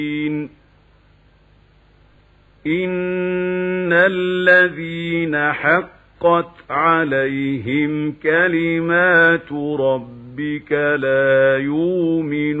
إن الذين حقت عليهم كلمات ربك لا يؤمنون